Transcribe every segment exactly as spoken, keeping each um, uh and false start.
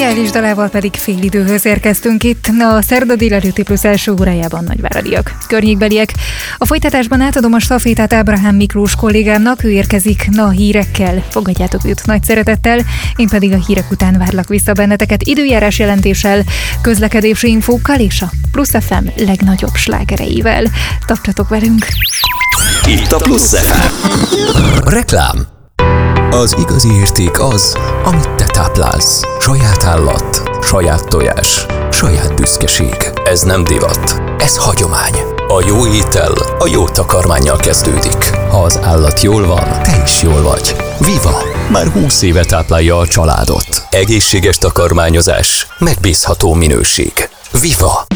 Ideális dalával pedig félidőhöz érkeztünk itt a szerda délelőtti plusz első órájában nagyváradiak, környékbeliek. A folytatásban átadom a stafétát Ábrahám Miklós kollégámnak, ő érkezik na hírekkel. Fogadjátok őt nagy szeretettel, én pedig a hírek után várlak vissza benneteket időjárás jelentéssel, közlekedési infókkal és a Plusz ef em legnagyobb slágereivel. Tartsatok velünk! Itt a Plusz ef em. Reklám. Az igazi érték az, amit te táplálsz. Saját állat, saját tojás, saját büszkeség. Ez nem divat, ez hagyomány. A jó étel a jó takarmánnyal kezdődik. Ha az állat jól van, te is jól vagy. Viva! Már húsz éve táplálja a családot. Egészséges takarmányozás, megbízható minőség. Viva!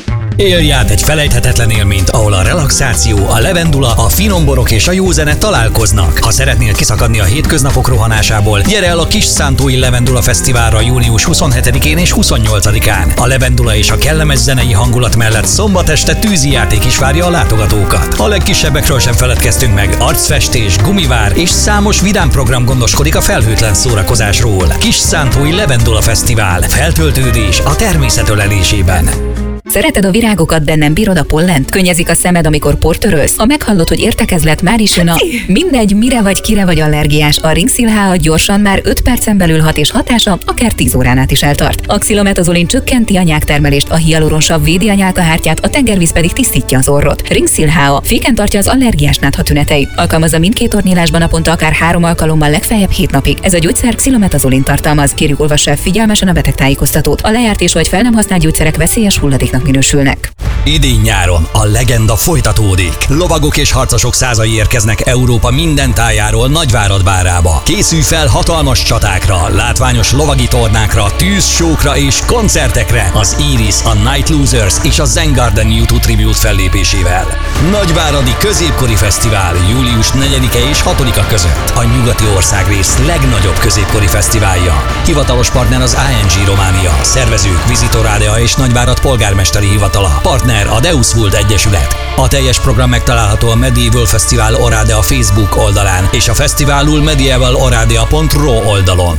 Élj át egy felejthetetlen élményt, ahol a relaxáció, a levendula, a finom borok és a jó zene találkoznak. Ha szeretnél kiszakadni a hétköznapok rohanásából, gyere el a Kis Szántói Levendula Fesztiválra június huszonhetedikén és huszonnyolcadikán. A levendula és a kellemes zenei hangulat mellett szombat este tűzi játék is várja a látogatókat. A legkisebbekről sem feledkeztünk meg, arcfestés, gumivár és számos vidám program gondoskodik a felhőtlen szórakozásról. Kis Szántói Levendula Fesztivál. Feltöltődés a természet ölelésében. Szereted a virágokat, de nem bírod a pollent? Könnyezik a szemed, amikor portörölsz? Ha meghallod, hogy értekezlet, már is jön a... Mindegy, mire vagy, kire vagy allergiás, a Ringsil há hat gyorsan már öt percen belül hat és hatása akár tíz órán át is eltart. A xilometazoline csökkenti a nyáktermelést, a hialuronsav védi a nyálkahártyát, a tengervíz pedig tisztítja az orrot. Ringsil há á féken tartja az allergiás nátha tüneteit. Alkalmazza mindkét orrnyílásban naponta akár három alkalommal legfeljebb hét napig. Ez a gyógyszer xilometazoline tartalmaz. Kérjük, olvassa el figyelmesen a betegtájékoztatót. A lejárt és vagy fel nem használt gyógyszerek veszélyes hulladéknak minősülnek. Idén-nyáron a legenda folytatódik. Lovagok és harcosok százai érkeznek Európa minden tájáról Nagyvárad-Bárába. Készülj fel hatalmas csatákra, látványos lovagi tornákra, tűzsókra és koncertekre az Iris, a Night Losers és a Zen Garden u kettő Tribute fellépésével. Nagyváradi Középkori Fesztivál július negyedike és hatodika között. A nyugati országrész legnagyobb középkori fesztiválja. Hivatalos partner az i en gé Románia, szervezők Visitor Ádea és Nagyvárad polgármesteri hivatala. Partner a Deusvult Egyesület. A teljes program megtalálható a Medieval Festival Oradea Facebook oldalán és a fesztiválul medieval oradea pont ro oldalon.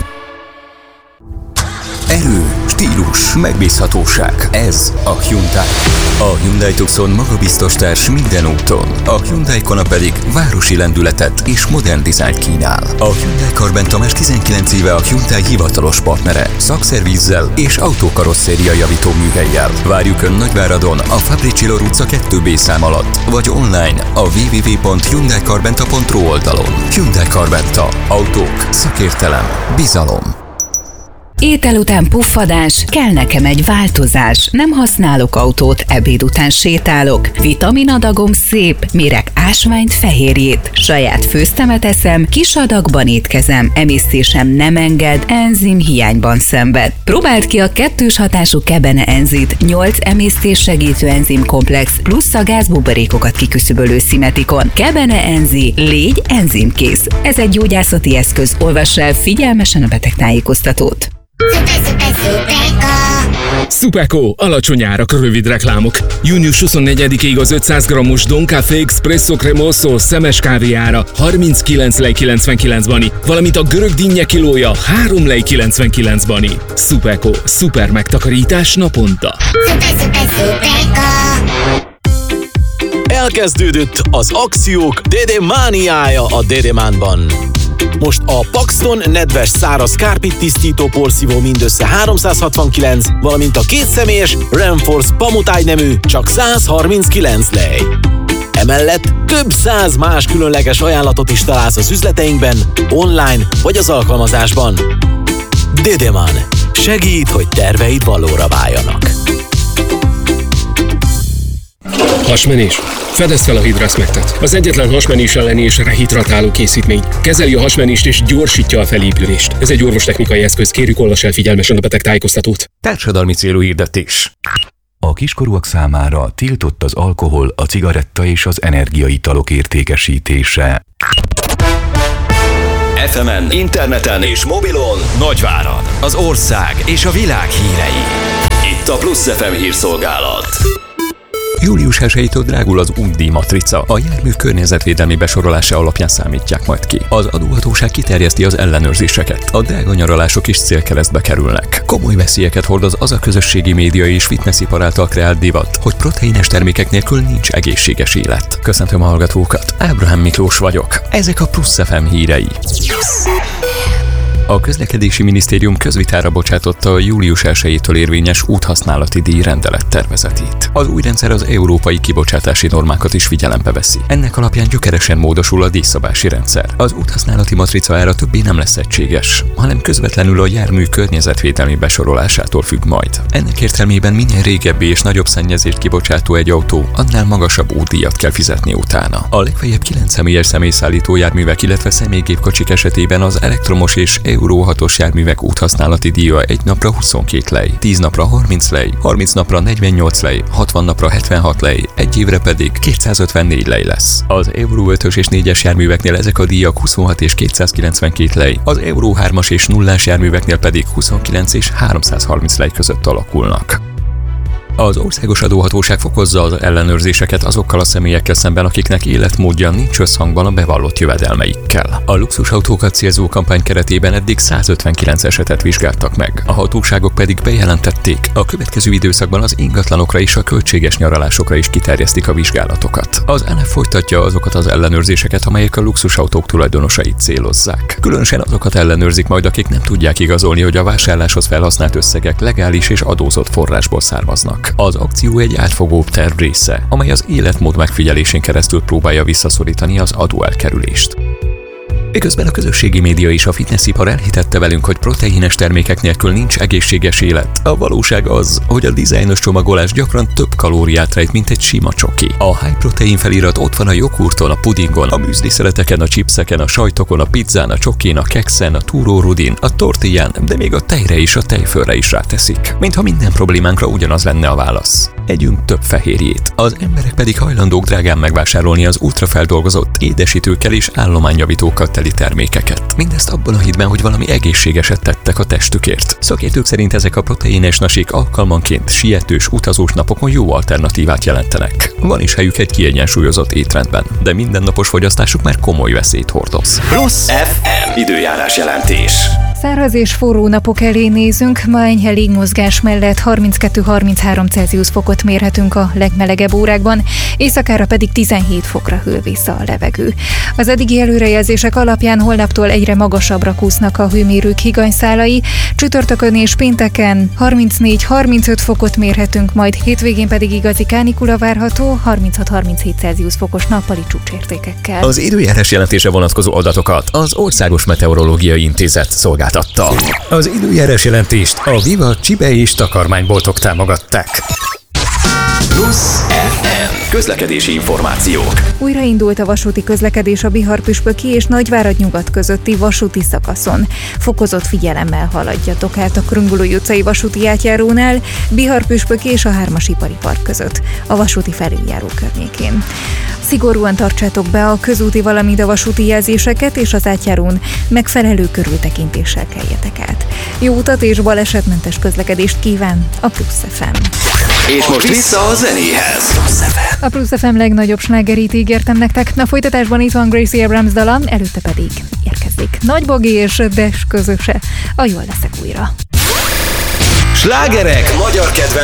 Erő, stílus, megbízhatóság. Ez a Hyundai. A Hyundai Tucson magabiztos társ minden úton. A Hyundai Kona pedig városi lendületet és modern dizájnt kínál. A Hyundai Karbenta már tizenkilenc éve a Hyundai hivatalos partnere. Szakszervízzel és autókarosszéria javító műhellyel. Várjuk Ön Nagyváradon a Fabricilor utca kettő bé szám alatt, vagy online a double-u double-u double-u pont hyundai karbenta pont ro oldalon. Hyundai Karbenta. Autók, szakértelem, bizalom. Étel után puffadás, kell nekem egy változás. Nem használok autót, ebéd után sétálok. Vitaminadagom szép, mérek ásványt, fehérjét. Saját főztemet eszem, kis adagban étkezem. Emésztésem nem enged, enzim hiányban szenved. Próbáld ki a kettős hatású Kebene Enzit, nyolc emésztés segítő enzimkomplex, plusz a gázbuborékokat kiküszöbölő szimetikon. Kebene Enzi, légy enzimkész. Ez egy gyógyászati eszköz, olvass el figyelmesen a betegtájékoztatót. Supeko, alacsony árak, rövid reklámok. június huszonnegyedikéig az ötszáz grammos Don Café Espresso Cremoso szemes kávéjára harminckilenc lej kilencvenkilenc bani, valamint a görög dinnye kilója három lej kilencvenkilenc bani. Supeko, szuper megtakarítás naponta. Elkezdődött az akciók Dédemániája a Dédemánban. Most a Paxton nedves száraz kárpit tisztító porszívó mindössze háromszázhatvankilenc, valamint a kétszemélyes Renforce pamutájnemű csak száz harminckilenc lej. Emellett több száz más különleges ajánlatot is találsz az üzleteinkben, online vagy az alkalmazásban. Dédeman. Segít, hogy terveid valóra váljanak. Hasmenés. Fedezd fel a Hidrasmectet. Az egyetlen hasmenés elleni és rehidratáló készítmény. Kezeli a hasmenést és gyorsítja a felépülést. Ez egy orvostechnikai eszköz, kérjük, olvass el figyelmesen a betegtájékoztatót. Társadalmi célú hirdetés. A kiskorúak számára tiltott az alkohol, a cigaretta és az energiaitalok értékesítése. ef emen, interneten és mobilon Nagyvárad, az ország és a világ hírei. Itt a Plusz ef em hírszolgálat. július elsejétől drágul az útdíj matrica. A jármű környezetvédelmi besorolása alapján számítják majd ki. Az adóhatóság kiterjeszti az ellenőrzéseket. A drága nyaralások is célkeresztbe kerülnek. Komoly veszélyeket hordoz az a közösségi média és fitnessipar által kreált divat, hogy proteínes termékek nélkül nincs egészséges élet. Köszöntöm a hallgatókat, Ábrahám Miklós vagyok. Ezek a Plusz ef em hírei. A Közlekedési Minisztérium közvitára bocsátotta a július elsejétől érvényes úthasználati díj rendelet tervezetét. Az új rendszer az európai kibocsátási normákat is figyelembe veszi. Ennek alapján gyökeresen módosul a díjszabási rendszer. Az úthasználati matrica ára többé nem lesz egységes, hanem közvetlenül a jármű környezetvédelmi besorolásától függ majd. Ennek értelmében minél régebbi és nagyobb szennyezést kibocsátó egy autó, annál magasabb útdíjat kell fizetni utána. A legfeljebb kilenc személyes személyszállító járművek, illetve személygépkocsik esetében az elektromos és Euró hatos járművek úthasználati díja egy napra huszonkét lej, tíz napra harminc lej, harminc napra negyvennyolc lej, hatvan napra hetvenhat lej, egy évre pedig kétszázötvennégy lej lesz. Az Euró ötös és négyes járműveknél ezek a díjak huszonhat és kétszázkilencvenkét lej, az Euró hármas és nullás járműveknél pedig huszonkilenc és háromszázharminc lej között alakulnak. Az országos adóhatóság fokozza az ellenőrzéseket azokkal a személyekkel szemben, akiknek életmódja nincs összhangban a bevallott jövedelmeikkel. A luxusautókat célzó kampány keretében eddig százötvenkilenc esetet vizsgáltak meg. A hatóságok pedig bejelentették, a következő időszakban az ingatlanokra és a költséges nyaralásokra is kiterjesztik a vizsgálatokat. Az á en ef folytatja azokat az ellenőrzéseket, amelyek a luxusautók tulajdonosait célozzák. Különösen azokat ellenőrzik majd, akik nem tudják igazolni, hogy a vásárláshoz felhasznált összegek legális és adózott forrásból származnak. Az akció egy átfogóbb terv része, amely az életmód megfigyelésén keresztül próbálja visszaszorítani az adóelkerülést. Eközben a közösségi média és a fitnessipar elhitette velünk, hogy proteínes termékek nélkül nincs egészséges élet. A valóság az, hogy a dizájnos csomagolás gyakran több kalóriát rejt, mint egy sima csoki. A high protein felirat ott van a jogurton, a pudingon, a műzliszeleteken, a chipseken, a sajtokon, a pizzán, a csokin, a kekszen, a túrórudin, a tortillán, de még a tejre és a tejfölre is ráteszik. Mintha minden problémánkra ugyanaz lenne a válasz. Együnk több fehérjét. Az emberek pedig hajlandók drágán megvásárolni az ultrafeldolgozott édesítőkkel és állományjavítókkal teli termékeket. Mindezt abban a hitben, hogy valami egészségeset tettek a testükért. Szakértők szerint ezek a proteínes nasik alkalmanként sietős, utazós napokon jó alternatívát jelentenek. Van is helyük egy kiegyensúlyozott étrendben, de mindennapos fogyasztásuk már komoly veszélyt hordoz. Plusz ef em időjárás jelentés. Száraz és forró napok elé nézünk, ma enyhe légmozgás mellett harminckettő-harminchárom Celsius fokot mérhetünk a legmelegebb órákban, éjszakára pedig tizenhét fokra hűl vissza a levegő. Az eddigi előrejelzések alapján holnaptól egyre magasabbra kúsznak a hőmérők higanyszálai, csütörtökön és pénteken harmincnégy-harmincöt fokot mérhetünk, majd hétvégén pedig igazi kánikula várható, harminchat-harminchét Celsius fokos nappali csúcsértékekkel. Az időjárás jelentése vonatkozó adatokat az Országos Meteorológiai Intézet szolgáltatta. Az időjárás jelentést a Viva csibe és takarmányboltok támogatták. Plusz ef em közlekedési információk. Újraindult a vasúti közlekedés a Bihar-Püspöki és Nagyvárad nyugat közötti vasúti szakaszon. Fokozott figyelemmel haladjatok át a Kröngulói utcai vasúti átjárónál, Bihar-Püspöki és a hármas ipari park között, a vasúti felüljáró környékén. Szigorúan tartsátok be a közúti, valamint a vasúti jelzéseket, és az átjárón megfelelő körültekintéssel keljetek át. Jó utat és balesetmentes közlekedést kíván a Plusz ef em. És most vissza a zenéhez. A Plusz ef em legnagyobb slágerét ígértem nektek. A folytatásban itt van Gracie Abrams dala, előtte pedig érkezik Nagy Bogi és Des közöse. A Jól leszek újra. Slágerek magyar kedvenc